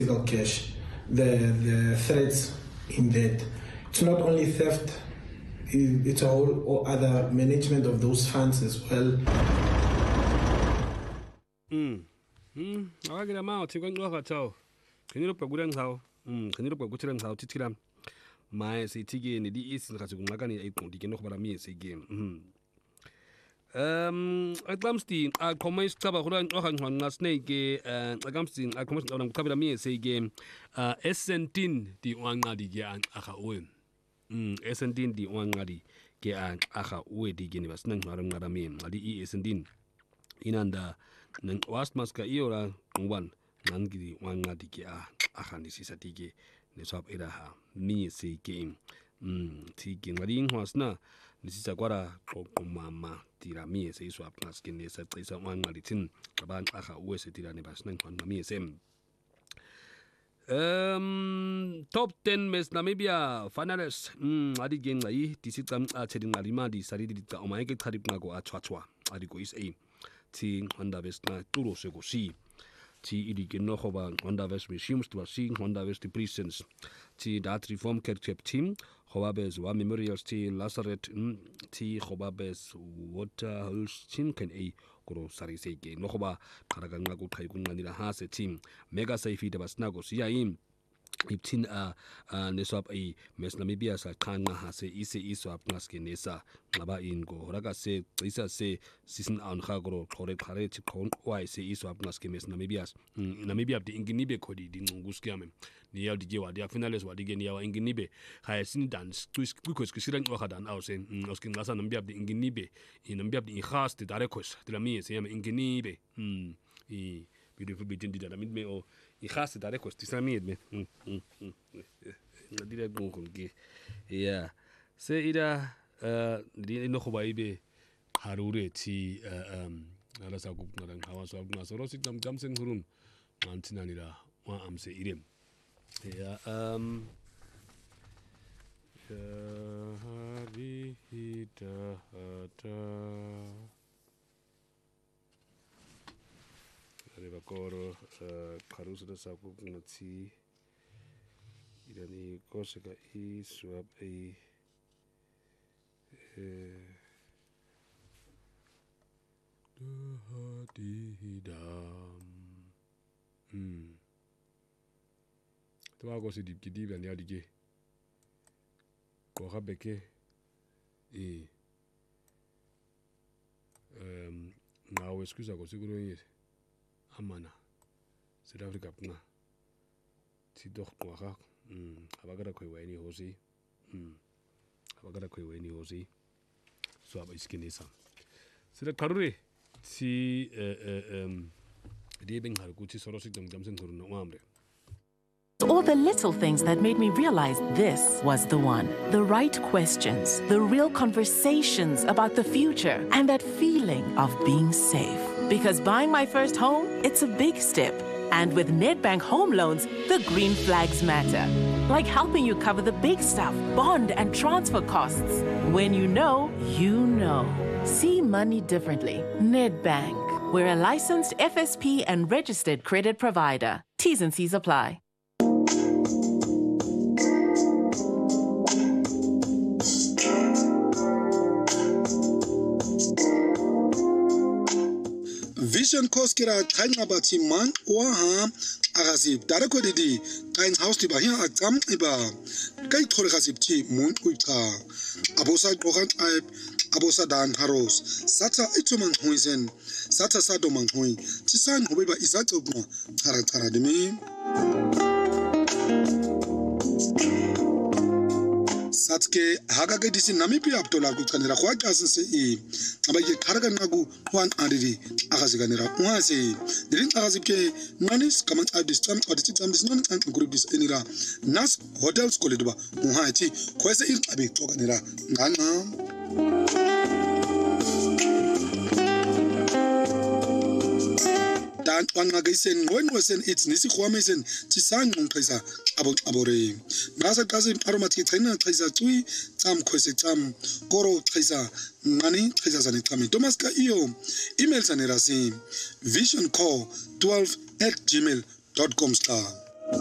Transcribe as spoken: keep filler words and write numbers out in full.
physical cash, the, the threats in that. It's not only theft, it's a whole or other management of those funds as well. Mm. Mm. Akira mao tikwa ngwa tao. Keniro pagura ngao. Mm. Keniro pagura ngao titira. Mai se tige ni di is ngaka ngaka ni ai kondi kenoko bara mi se game. Mm. Um, akamsti a komais taba khura ngwa ngwa ngasne ke akamsti a komais ngwa ngabira mi se game. Uh, Essentin di wanga di ge aka owen. Mm, Essentin di wanga di ge aka owe di ge ni basna ngara ngara mi. Adi i Essentin inanda nang wast maska iora ngwan nangidi wanga di ge aka ni sisa di ge ne swap ira ha mi se game. Mm, ti ge ngari ngwasna ni sisa kwara ko mama tira mi se swap naske ne sa tsisa wanga di tin ba aka owe se tira ne basna ngwan mi se. Um, top ten Miss Namibia finalists. Hmm, adi gen ngai tisi tam a cheding ngalima di sari di ta omai ke kharip nga go a chwa adi go is a ti Honda West na turo se go si ti idi gen no khoba Honda West machines to see Honda West presence ti dat reform care team khoba bez wa memorials ti Lazaret ti khoba bez water holes chin kan a koro sari se ke no khoba kharaga nga go khai kun ngani ha se team mega safe de basna go si aim iptin a ne swap a Miss Namibia sa khanga ha se ise iswap ngaske nesa ngaba in go raga se isa se season on kha go khore khare chi khon wai se iswap ngaske Miss Namibia Namibia de inginibe khodi di nguskiame ni ya dige wa dia finales wa dige ni ya inginibe ha sin dance twis kwikos kisirang wa khadan ausen oskin ngasa Namibia de inginibe in Namibia de khas de darekos de la mi se yama inginibe mm i beautiful bitin di da mit me o i khas de darekos tisamid me mm mm ngadira gongo ge ya se ida di no khoba ibe harure ti um ala sa ku ngara ngawa so ngwa so rosi tam jamsen hurun mantinanira wa amse irem ya um hari hita hata ari bakoro karusu da sa ku ngati irani koseka i swap a Hadidam. Hmm. Toi, quand c'est du petit div, il y a du gay. Quoi, beke. Et. Now, excuse moi, c'est quoi, Amana. C'est l'Afrique, na. C'est donc quoi, hmm. Abagara quoi, ni hosi. Hmm. Abagara quoi, ni hosi. So, abaiskinesa. C'est le carré. Si um all the little things that made me realize this was the one. The right questions, the real conversations about the future, and that feeling of being safe. Because buying my first home, it's a big step. And with Nedbank Home Loans, the green flags matter. Like helping you cover the big stuff, bond and transfer costs. When you know, you know. See money differently. Nedbank. We're a licensed F S P and registered credit provider. T's and C's apply. Vision Koskira China Bati Man Waha Agazib Darako Didi Kain House Tibahia Agam Iba Kai Torikazib Chi Moon Uita Abosa Gohan Aib Abosa Dan Haros Sata Ituman Huizen Sata Sadoman Hui Tisan Hubiba Izatogma Taratara Satke Hagage disi Namibia Abdola Gukanera Huagas se e Abaye Karaganagu Juan Adidi Agaziganera Uazi Dirin Agazike Nanis Kaman Abdistam or the Titam is non and group this Enira Nas Hotels Koleduba Muhaiti Kwese Il Abi Toganera Nana Dan Wangagaisen, when was in its Nisi Huamesen, Tisan Tresa, about Abore. Nasa Kazim Aromati Trainer Tresa Tui, Tam Kwesitam, Goro Tresa, Nani, Tresa Sanitami, Tomaska Io, emails and Erasi, Vision Call twelve at gmail dot com star.